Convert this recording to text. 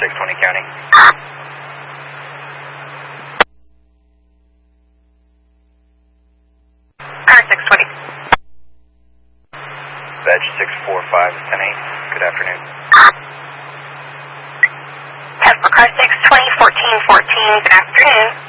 620 County. Car 620. Veg 645 is 10-8. Good afternoon. Tesla Car 620, 1414. Good afternoon.